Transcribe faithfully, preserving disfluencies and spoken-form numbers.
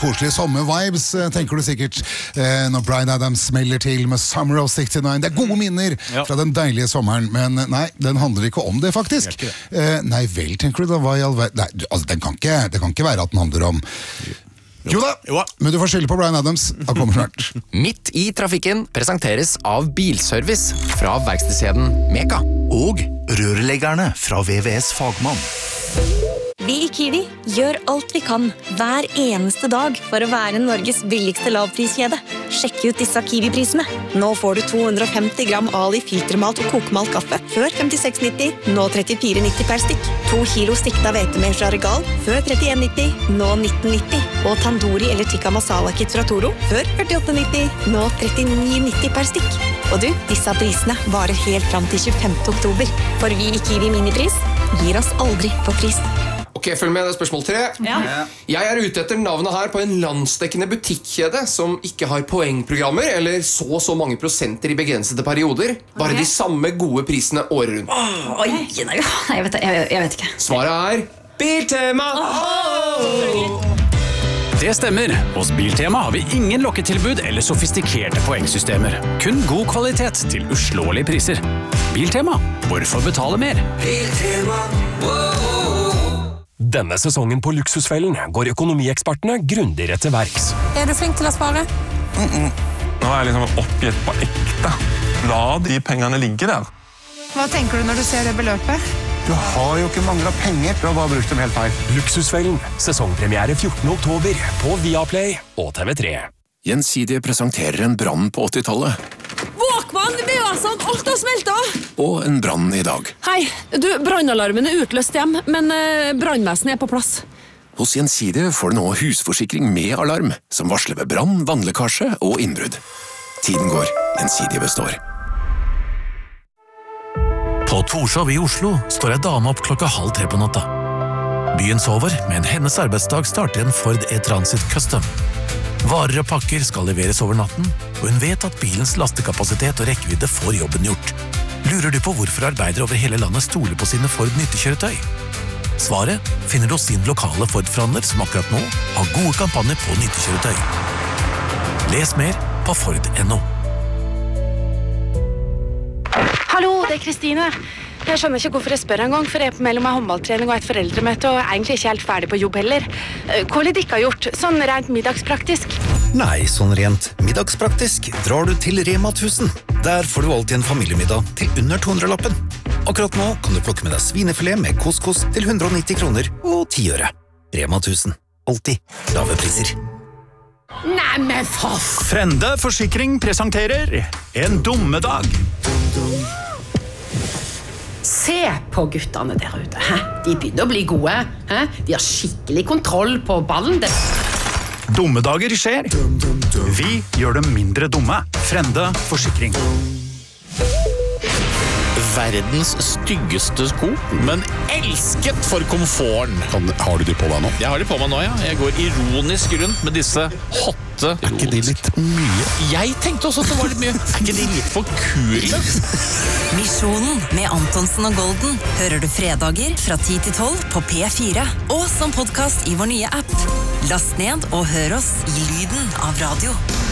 koselige sommervibes, tenker du sikkert, eh, når Bryan Adams smeller til med Summer of sekstini. Det er gode minner ja. fra den deilige sommeren, men nei, den handler ikke om det faktisk. Det det. Eh, nei vel, tenker du da, hva i all verden? Nei, altså, den kan ikke, det kan ikke være at den handler om... Jo da, men du får skylde på Bryan Adams. Han kommer snart. Midt i trafikken presenteres av Bilservice fra verkstedskjeden Meka. Og rørleggerne fra V V S Fagmann. Vi i Kiwi gjør alt vi kan hver eneste dag for å være Norges billigste lavpriskjede. Sjekk ut disse Kiwi-prisene. Nå får du to hundre og femti gram Ali filtermalt og kokemalt kaffe før femtiseks nitti, nå trettifire nitti per stikk. To kilo stikta hvetemel fra Regal før trettien nitti, nå nitten nitti. Og tandoori eller tikka masala kit fra Toro før førtiåtte nitti, nå trettini nitti per stikk. Og du, disse prisene varer helt fram til tjuefemte oktober. For vi i Kiwi Minipris gir oss aldri på pris. Ok, følg med, det er spørsmål tre. Ja. Jeg er ute etter navnet her på en landsdekkende butikkjede som ikke har poengprogrammer eller så og så mange prosenter i begrensede perioder. Bare okay. de samme gode prisene året rundt. Oh, oi, nei, jeg, vet, jeg, jeg vet ikke. Svaret er Biltema! Oh! Det stemmer. Hos Biltema har vi ingen lokketilbud eller sofistikerte poengsystemer. Kun god kvalitet til uslåelige priser. Biltema. Hvorfor betale mer? Biltema. Wow. Denne sesongen på Luksusfellen går økonomiekspertene grundigere til verks. Er du flink til å spare? Mm -mm. Nå er jeg liksom oppgitt på ekte. La de pengene ligge der. Hva tenker du når du ser det beløpet? Du har jo ikke manglet penger. Du har bare brukt dem helt feil. Luksusfellen. Sesongpremiere fjortende oktober på Viaplay og T V tre. Gjensidige presenterer en brann på åttitallet. Walkman, det er jo sånn, alt har smeltet! Og en brann i dag. Hei, du, brannalarmen er utløst hjem, men eh, brannvesenet er på plass. Hos Gjensidige får du nå husforsikring med alarm, som varsler ved brann, vannlekkasje og innbrudd. Tiden går, Gjensidige består. På Torshov i Oslo står ei dame opp klokka halv tre på natta. Byen sover, men hennes arbeidsdag starter en Ford E-Transit Custom. Varer og pakker skal leveres over natten, og hun vet at bilens lastekapasitet og rekkevidde får jobben gjort. Lurer du på hvorfor arbeidere over hele landet stoler på sine Ford nyttekjøretøy? Svaret finner du hos sin lokale Ford-forhandler som akkurat nå har gode kampanjer på nyttekjøretøy. Les mer på Ford punktum no. Hallo, det er Kristine. Jeg skjønner ikke hvorfor jeg spør en gang, for jeg er på mellom en håndballtrening og et foreldremøte, og egentlig ikke helt ferdig på jobb heller. Hva har dere gjort, sånn rent middagspraktisk? Nei, sånn rent middagspraktisk drar du til Rema tusen. Der får du alltid en familiemiddag til under to hundre lappen. Akkurat nå kan du plukke med deg svinefilet med couscous til hundre og nitti kroner og ti øre. Rema tusen. Alltid lave priser. Nei, men for... Frende Forsikring presenterer En dummedag. Se på guttene der ute. Hæ? De begynner å bli gode. Hæ? De har skikkelig kontroll på ballen. Dummedager skjer. Vi gjør dem mindre dumme. Frende Forsikring. Verdens styggeste sko, men elsket for komforten. Har du de på deg nå? Jeg har de på meg nå, ja. Jeg går ironisk rundt med disse hotte. Er ikke de litt mye? Jeg tenkte også at det var litt mye. Er ikke de litt for kule? Misjonen med Antonsen og Golden hører du fredager fra ti til tolv på P fire. Og som podcast i vår nye app. Last ned og hør oss i lyden av radio.